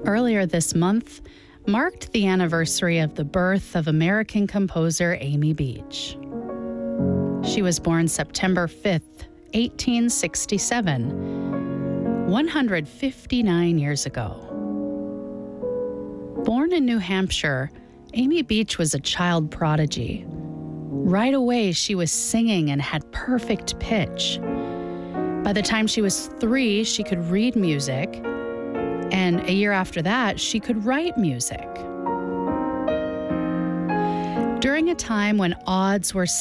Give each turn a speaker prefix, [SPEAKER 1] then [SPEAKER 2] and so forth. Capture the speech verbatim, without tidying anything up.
[SPEAKER 1] Earlier this month marked the anniversary of the birth of American composer Amy Beach. She was born September fifth, eighteen sixty-seven, one hundred fifty-nine years ago. Born in New Hampshire, Amy Beach was a child prodigy. Right away, she was singing and had perfect pitch. By the time she was three, she could read music, and a year after that, she could write music. During a time when odds were